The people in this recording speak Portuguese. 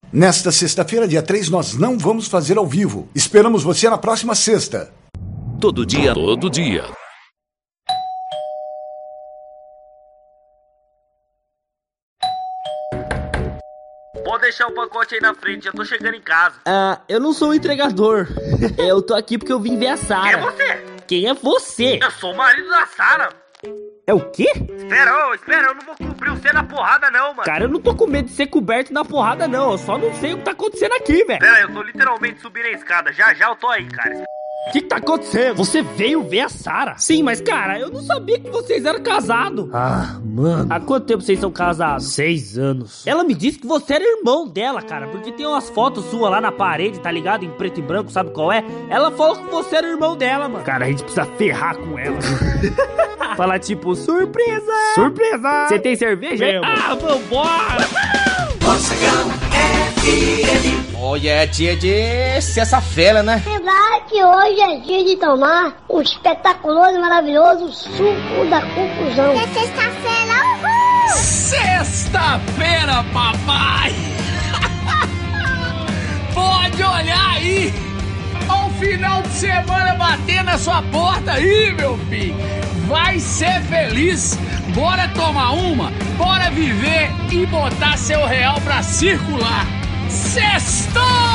Nesta sexta-feira, dia 3, nós não vamos fazer ao vivo. Esperamos você na próxima sexta. Todo dia. Todo dia. Pode deixar o pacote aí na frente, já tô chegando em casa. Eu não sou o entregador. Eu tô aqui porque eu vim ver a Sara. Quem é você? Quem é você? Eu sou o marido da Sara. É o quê? Espera, eu não vou cobrir você na porrada não, mano. Cara, eu não tô com medo de ser coberto na porrada não. Eu só não sei o que tá acontecendo aqui, velho. Pera aí, eu tô literalmente subindo a escada. Já eu tô aí, cara. O que tá acontecendo? Você veio ver a Sara? Sim, mas cara, eu não sabia que vocês eram casados. Ah, mano. Há quanto tempo vocês são casados? 6 anos. Ela me disse que você era irmão dela, cara, porque tem umas fotos suas lá na parede, tá ligado? Em preto e branco, sabe qual é? Ela falou que você era irmão dela, mano. Cara, a gente precisa ferrar com ela. Falar tipo, surpresa! Surpresa! Você tem cerveja? Vambora! Moçagão FM. Olha, é dia de ser essa fera, né? Lembrar que hoje é dia de tomar um espetaculoso e maravilhoso suco da conclusão. É sexta-feira, uhul! Sexta-feira, papai! Pode olhar aí! Ao final de semana bater na sua porta aí, meu filho! Vai ser feliz! Bora tomar uma, bora viver e botar seu real pra circular! Sextou!